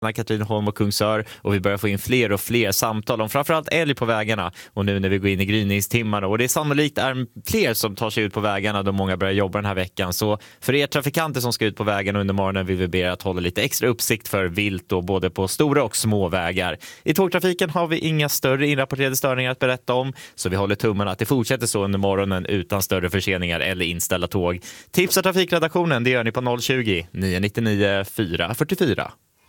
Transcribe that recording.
Katrineholm och Kungsör, och vi börjar få in fler och fler samtal om framförallt älg på vägarna, och nu när vi går in i gryningstimmarna, och det är sannolikt är fler som tar sig ut på vägarna då många börjar jobba den här veckan. Så för er trafikanter som ska ut på vägarna under morgonen vill vi be er att hålla lite extra uppsikt för vilt, och både på stora och små vägar. I tågtrafiken har vi inga större inrapporterade störningar att berätta om, så vi håller tummarna att det fortsätter så under morgonen utan större förseningar eller inställda tåg. Tipsa trafikredaktionen, det gör ni på 020 999 444.